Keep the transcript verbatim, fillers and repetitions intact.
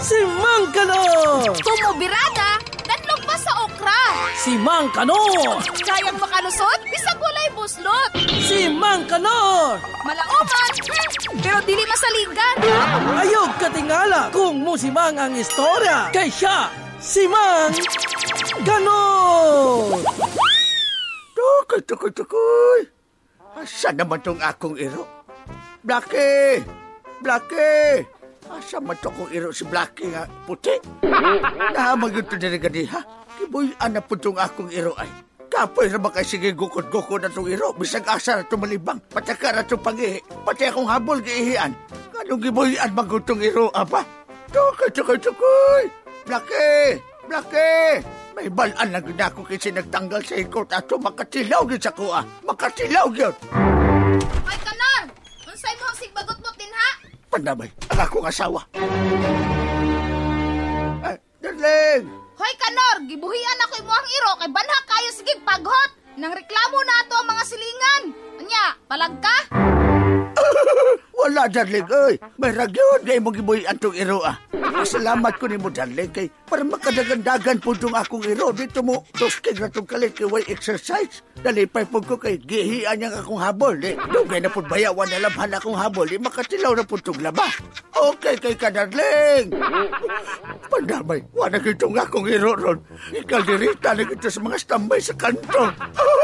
Si Mang Kanor! Tumubirada, danlog pa sa okra. Si Mang Kanor! Kayang makalusot, bisag walay buslot. Si Mang Kanor! Malaoman, hmm, pero dili masaligan. Ayog katingala kung musimang ang istorya. Kay siya, si Mang Kanor! Tukoy, tukoy, tukoy. Asa naman tong akong iro? Blackie! Blackie! Asa man to kong iro si Blackie nga puti? Nahamag yun to diri ganiha. Kibuyan na po tong akong iro ay. Kapoy na ba kay sige gukod-gukod na tong iro? Bisag asa na to malibang. Pataka na to pangihi. Pati akong habol giihian. Kanong gibuyan magod tong iro, apa? Tukoy, tukoy, tukoy! Blackie! Blackie! May balaan lang yun ako kasi nagtanggal sa ikot ato. Makatilaw yun sa kuha. Makatilaw yun. Ay, Kanor! Unsay mo ang sigbagot mo, tinha? Pandamay, ang akong asawa. Ay, darling! Hoy, Kanor! Gibuhian ako imuhang iro kay banha kayo sige paghot. Nang reklamo na ato ang mga silingan. Anya, palag ka? Wala, darling, oy. May ragyod kay mong gibuhian tong iro, ah. Salamat ko ni mo, darling, kay para makadagandagan po itong akong iro. Dito mo, tusking na itong kalit kay way exercise. Dalipay po ko kay gihian niyang akong habol. Eh, dugay na po bayawan na labhan akong habol. Eh, makatilaw na po itong laba. Okay kay ka, darling. Pandamay, wala kitong akong iro ron. Ikaldirita na kita sa mga stambay sa kanto.